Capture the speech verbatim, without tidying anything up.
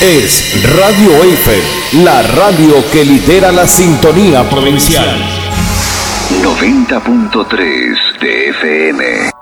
es Radio Eiffel, la radio que lidera la sintonía provincial. noventa punto tres de F M.